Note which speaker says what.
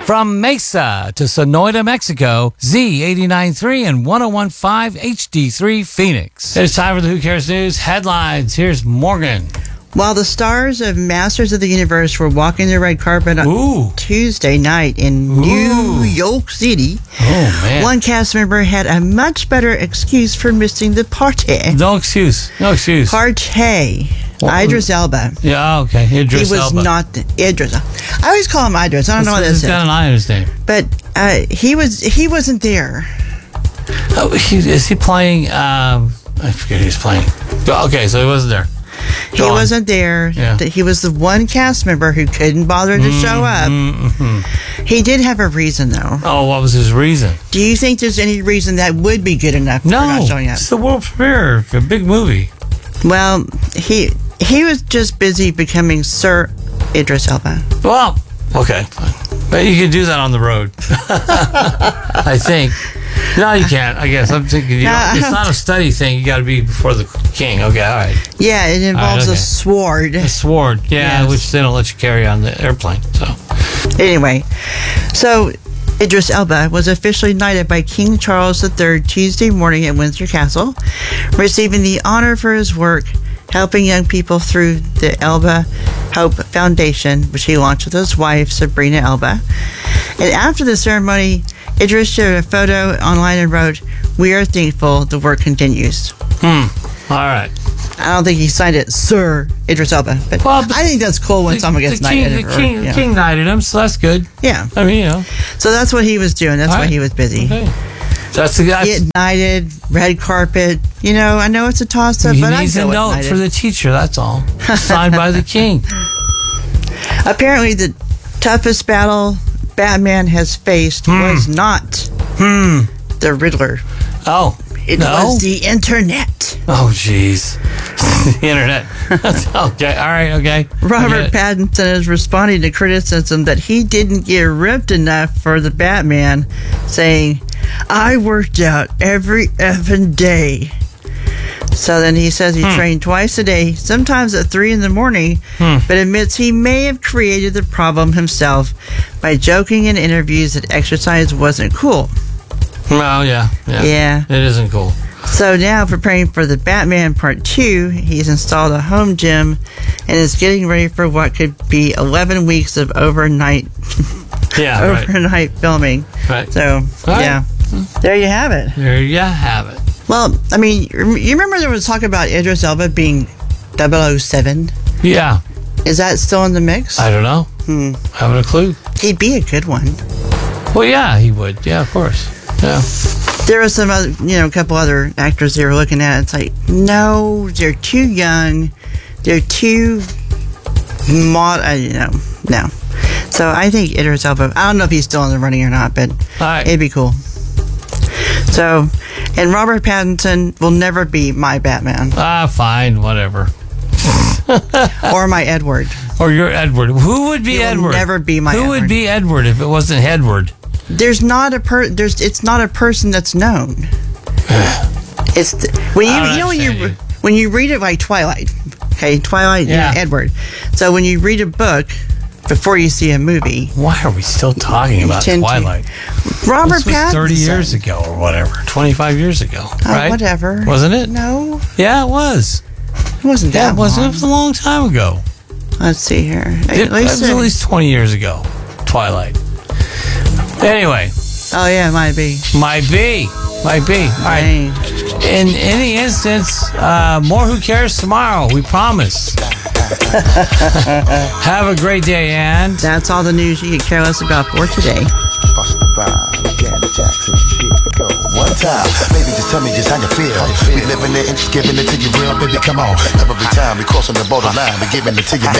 Speaker 1: From Mesa to Sonoita, Mexico, Z89.3 and 101.5 HD3 Phoenix. It's time for the Who Cares News headlines. Here's Morgan.
Speaker 2: While the stars of Masters of the Universe were walking the red carpet on Tuesday night in New York City, one cast member had a much better excuse for missing the party.
Speaker 1: No excuse.
Speaker 2: Party. Idris Elba.
Speaker 1: Yeah, okay. Idris Elba.
Speaker 2: He was not Idris. I always call him Idris. I don't know what this is.
Speaker 1: He's got an I in his name.
Speaker 2: But he wasn't there.
Speaker 1: Oh, is he playing? I forget who he's playing. Okay, so he wasn't there.
Speaker 2: He wasn't there.
Speaker 1: Yeah.
Speaker 2: He was the one cast member who couldn't bother to show up. He did have a reason, though.
Speaker 1: Oh, what was his reason?
Speaker 2: Do you think there's any reason that would be good enough for not showing up?
Speaker 1: It's the world premiere. A big movie.
Speaker 2: Well, he was just busy becoming Sir Idris Elba.
Speaker 1: Well, okay, fine. But you can do that on the road. I think. No, you can't. I guess I'm thinking it's not a study thing. You got to be before the king. Okay, all right.
Speaker 2: Yeah, it involves a sword.
Speaker 1: A sword, yeah, which they don't let you carry on the airplane. So
Speaker 2: anyway, Idris Elba was officially knighted by King Charles III Tuesday morning at Windsor Castle, receiving the honor for his work helping young people through the Elba Hope Foundation, which he launched with his wife, Sabrina Elba. And after the ceremony, Idris shared a photo online and wrote, "We are thankful the work continues."
Speaker 1: All right.
Speaker 2: I don't think he signed it, Sir Idris Elba. But I think that's cool when someone gets knighted.
Speaker 1: The king knighted him, so that's good.
Speaker 2: Yeah.
Speaker 1: I mean,
Speaker 2: So that's what he was doing. That's why he was busy.
Speaker 1: Okay. That's the guy.
Speaker 2: Get knighted, red carpet. I know it's a toss-up, but I
Speaker 1: needs a note for the teacher, that's all. Signed by the king.
Speaker 2: Apparently, the toughest battle Batman has faced was not the Riddler.
Speaker 1: Oh.
Speaker 2: It was the internet.
Speaker 1: Oh, jeez. The internet. Okay. All right. Okay.
Speaker 2: Robert Pattinson is responding to criticism that he didn't get ripped enough for the Batman, saying, "I worked out every effing day." So then he says he trained twice a day, sometimes at 3 a.m, but admits he may have created the problem himself by joking in interviews that exercise wasn't cool.
Speaker 1: Well, yeah. It isn't cool.
Speaker 2: So now, preparing for the Batman Part 2, he's installed a home gym and is getting ready for what could be 11 weeks of overnight filming. Right. So, there you have it.
Speaker 1: There you have it.
Speaker 2: Well, I mean, you remember there was talk about Idris Elba being 007?
Speaker 1: Yeah.
Speaker 2: Is that still in the mix?
Speaker 1: I don't know. I haven't a clue.
Speaker 2: He'd be a good one.
Speaker 1: Well, yeah, he would. Yeah, of course. Yeah.
Speaker 2: There were some other, a couple other actors they were looking at. It's like, no, they're too young. They're too no. So I think Idris Elba, I don't know if he's still in the running or not, but it'd be cool. So, and Robert Pattinson will never be my Batman.
Speaker 1: Fine, whatever.
Speaker 2: Or my Edward.
Speaker 1: Or your Edward. Who would be Edward?
Speaker 2: Never be my Edward.
Speaker 1: Who would be Edward if it wasn't Edward?
Speaker 2: It's not a person that's known. It's when you read it like Twilight. Okay, Twilight, Edward. So when you read a book before you see a movie.
Speaker 1: Why are we still talking about Twilight?
Speaker 2: Robert Pattinson.
Speaker 1: 30 years ago or whatever. 25 years ago, right?
Speaker 2: Whatever.
Speaker 1: Wasn't it?
Speaker 2: No.
Speaker 1: Yeah, it was.
Speaker 2: It wasn't that long.
Speaker 1: It was a long time ago.
Speaker 2: Let's see here.
Speaker 1: It was at least 20 years ago. Twilight. Anyway.
Speaker 2: Oh, yeah, it might be.
Speaker 1: Might be. All right. In any instance, more Who Cares tomorrow. We promise. Have a great day, and
Speaker 2: that's all the news you can care less about for today.
Speaker 3: One time, baby, just tell me just how you feel. We living it and just giving it to you real, baby. Come on, every time we crossing the borderline, we giving it to you.